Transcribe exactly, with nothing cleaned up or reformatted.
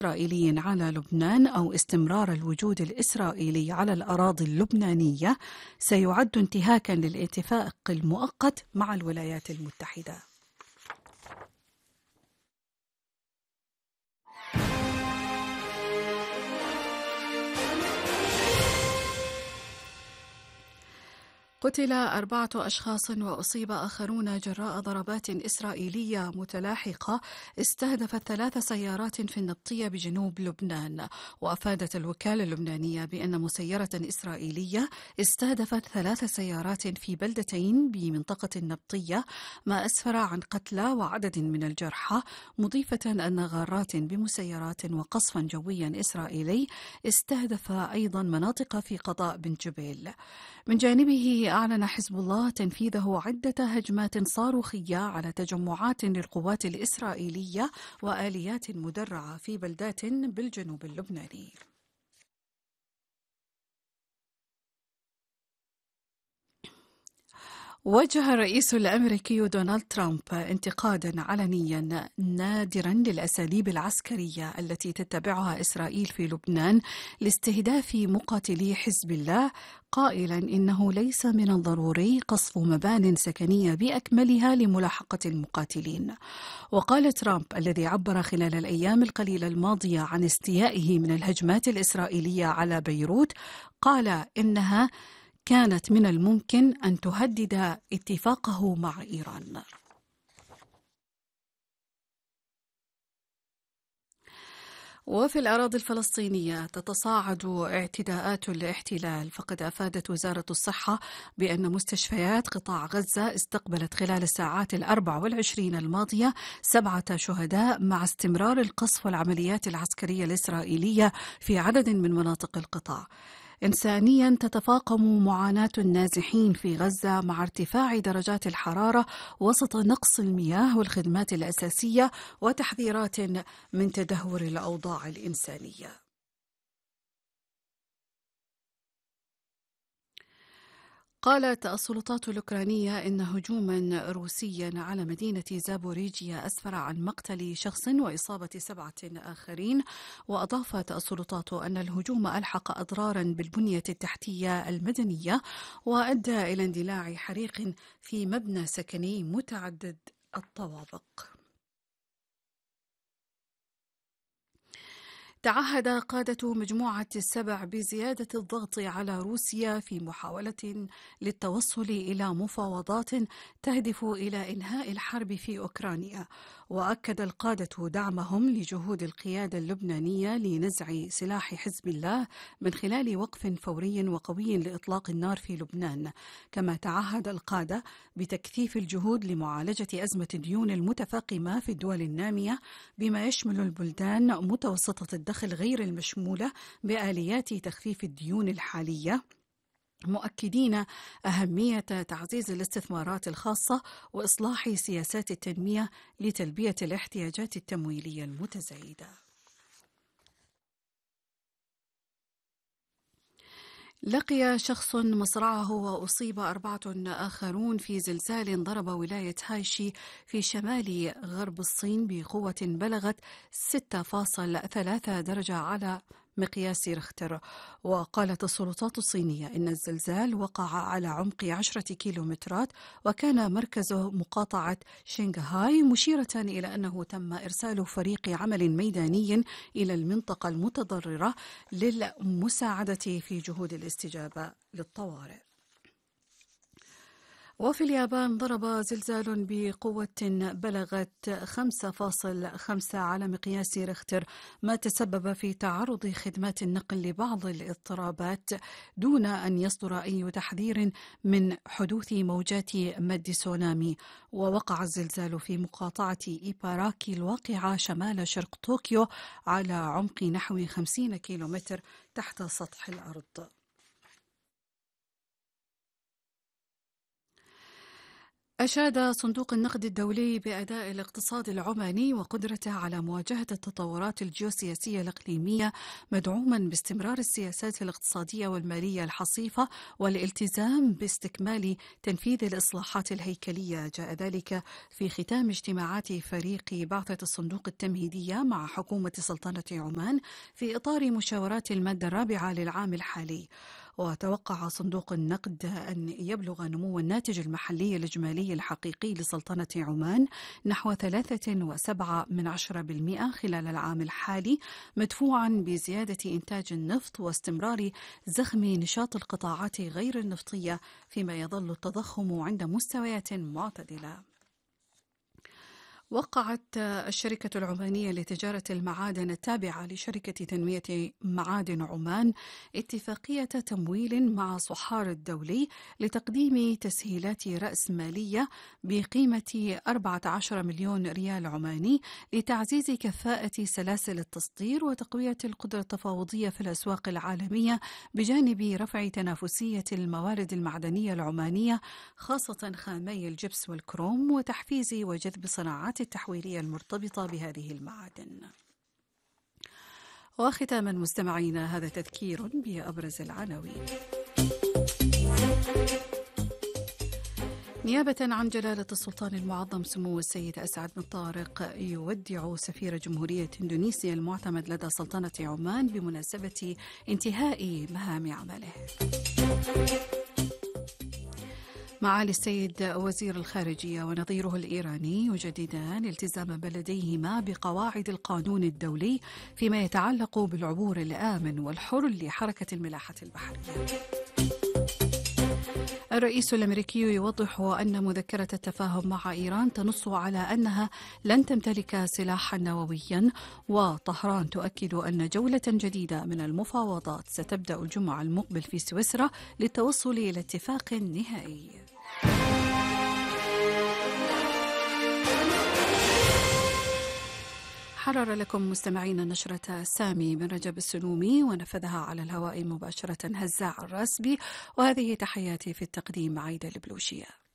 إسرائيلي على لبنان أو استمرار الوجود الإسرائيلي على الأراضي اللبنانية سيعد انتهاكا للاتفاق المؤقت مع الولايات المتحدة. قتل أربعة أشخاص وأصيب آخرون جراء ضربات إسرائيلية متلاحقة استهدفت ثلاث سيارات في النبطية بجنوب لبنان. وأفادت الوكالة اللبنانية بأن مسيرة إسرائيلية استهدفت ثلاث سيارات في بلدتين بمنطقة النبطية، ما أسفر عن قتلى وعدد من الجرحى، مضيفة أن غارات بمسيرات وقصفا جويا إسرائيلي استهدف أيضا مناطق في قضاء بن جبيل. من جانبه أعلن حزب الله تنفيذه عدة هجمات صاروخية على تجمعات للقوات الإسرائيلية وآليات مدرعة في بلدات بالجنوب اللبناني. وجه الرئيس الأمريكي دونالد ترامب انتقادا علنيا نادرا للأساليب العسكرية التي تتبعها إسرائيل في لبنان لاستهداف مقاتلي حزب الله، قائلا إنه ليس من الضروري قصف مبان سكنية بأكملها لملاحقة المقاتلين. وقال ترامب الذي عبر خلال الأيام القليلة الماضية عن استيائه من الهجمات الإسرائيلية على بيروت، قال إنها كانت من الممكن أن تهدد اتفاقه مع إيران. وفي الأراضي الفلسطينية تتصاعد اعتداءات الاحتلال، فقد أفادت وزارة الصحة بأن مستشفيات قطاع غزة استقبلت خلال الساعات الأربع والعشرين الماضية سبعة شهداء مع استمرار القصف والعمليات العسكرية الإسرائيلية في عدد من مناطق القطاع. إنسانيا تتفاقم معاناة النازحين في غزة مع ارتفاع درجات الحرارة وسط نقص المياه والخدمات الأساسية وتحذيرات من تدهور الأوضاع الإنسانية. قالت السلطات الأوكرانية إن هجوما روسيا على مدينة زابوريجيا أسفر عن مقتل شخص وإصابة سبعة آخرين. وأضافت السلطات أن الهجوم ألحق أضرارا بالبنية التحتية المدنية وأدى إلى اندلاع حريق في مبنى سكني متعدد الطوابق. تعهد قادة مجموعة السبع بزيادة الضغط على روسيا في محاولة للتوصل إلى مفاوضات تهدف إلى إنهاء الحرب في أوكرانيا. وأكد القادة دعمهم لجهود القيادة اللبنانية لنزع سلاح حزب الله من خلال وقف فوري وقوي لإطلاق النار في لبنان. كما تعهد القادة بتكثيف الجهود لمعالجة أزمة الديون المتفاقمة في الدول النامية بما يشمل البلدان متوسطة الدخل غير المشمولة بآليات تخفيف الديون الحالية، مؤكدين أهمية تعزيز الاستثمارات الخاصة وإصلاح سياسات التنمية لتلبية الاحتياجات التمويلية المتزايدة. لقي شخص مصرعه وأصيب أربعة آخرون في زلزال ضرب ولاية هايشي في شمال غرب الصين بقوة بلغت ستة فاصلة ثلاثة درجة على مقياس ريختر. وقالت السلطات الصينية إن الزلزال وقع على عمق عشرة كيلومترات وكان مركزه مقاطعة شنغهاي، مشيرة إلى أنه تم إرسال فريق عمل ميداني إلى المنطقة المتضررة للمساعدة في جهود الاستجابة للطوارئ. وفي اليابان ضرب زلزال بقوة بلغت خمسة فاصلة خمسة على مقياس ريختر، ما تسبب في تعرض خدمات النقل لبعض الاضطرابات دون أن يصدر أي تحذير من حدوث موجات مد تسونامي. ووقع الزلزال في مقاطعة إيباراكي الواقعة شمال شرق طوكيو على عمق نحو خمسين كيلومتر تحت سطح الأرض. أشاد صندوق النقد الدولي بأداء الاقتصاد العماني وقدرته على مواجهة التطورات الجيوسياسية الإقليمية، مدعوما باستمرار السياسات الاقتصادية والمالية الحصيفة والالتزام باستكمال تنفيذ الإصلاحات الهيكلية. جاء ذلك في ختام اجتماعات فريق بعثة الصندوق التمهيدية مع حكومة سلطنة عمان في إطار مشاورات المادة الرابعة للعام الحالي. وتوقع صندوق النقد أن يبلغ نمو الناتج المحلي الإجمالي الحقيقي لسلطنة عمان نحو ثلاثة وسبعة من عشرة بالمئة خلال العام الحالي، مدفوعا بزيادة إنتاج النفط واستمرار زخم نشاط القطاعات غير النفطية، فيما يظل التضخم عند مستويات معتدلة. وقعت الشركة العمانية لتجارة المعادن التابعة لشركة تنمية معادن عمان اتفاقية تمويل مع صحار الدولي لتقديم تسهيلات رأس مالية بقيمة أربعة عشر مليون ريال عماني لتعزيز كفاءة سلاسل التصدير وتقوية القدرة التفاوضية في الأسواق العالمية، بجانب رفع تنافسية الموارد المعدنية العمانية خاصة خامي الجبس والكروم، وتحفيز وجذب صناعات التحويلية المرتبطة بهذه المعادن. وختاما مستمعينا، هذا تذكير بأبرز العناوين. نيابة عن جلالة السلطان المعظم سمو السيد أسعد بن طارق، يودع سفير جمهورية إندونيسيا المعتمد لدى سلطنة عمان بمناسبة انتهاء مهام عمله. معالي السيد وزير الخارجية ونظيره الإيراني يجددان التزام بلديهما بقواعد القانون الدولي فيما يتعلق بالعبور الآمن والحر لحركة الملاحة البحرية. الرئيس الأمريكي يوضح أن مذكرة التفاهم مع إيران تنص على أنها لن تمتلك سلاحا نوويا، وطهران تؤكد أن جولة جديدة من المفاوضات ستبدأ الجمعة المقبل في سويسرا للتوصل إلى اتفاق نهائي. حرر لكم مستمعين نشرة سامي بن رجب السنومي، ونفذها على الهواء مباشرة هزاع الراسبي، وهذه تحياتي في التقديم عايدة البلوشية.